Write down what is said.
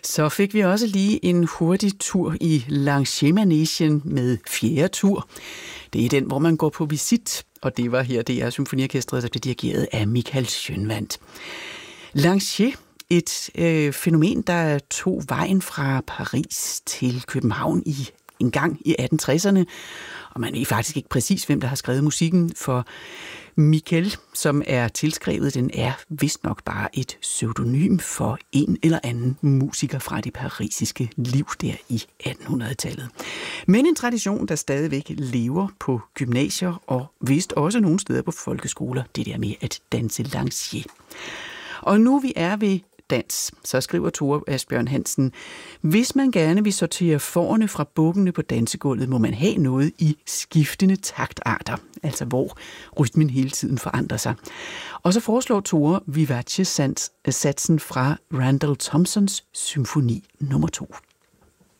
Så fik vi også lige en hurtig tur i Lancier-manegen med fjerde tur. Det er den, hvor man går på visit, og det var her, det er symfoniorkestret, der blev dirigeret af Michael Schönwandt. Lancier, et fænomen, der tog vejen fra Paris til København en gang i 1860'erne, og man ved faktisk ikke præcis, hvem der har skrevet musikken, for Michael, som er tilskrevet, den er vist nok bare et pseudonym for en eller anden musiker fra det parisiske liv der i 1800-tallet. Men en tradition, der stadigvæk lever på gymnasier og vist også nogle steder på folkeskoler, det der med at danse lancier. Og nu vi er ved dans, så skriver Tore Asbjørn Hansen: hvis man gerne vil sortere fårene fra bukkene på dansegulvet, må man have noget i skiftende taktarter, altså hvor rytmen hele tiden forandrer sig. Og så foreslår Tore Vivace-satsen fra Randall Thompsons symfoni nummer 2.